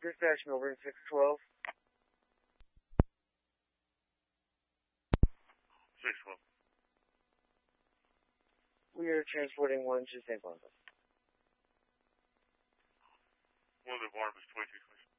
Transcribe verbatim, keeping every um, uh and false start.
Dispatch Melbourne six twelve. six twelve. We are transporting one to Saint Boniface. One of the Barnabas twenty-two, please.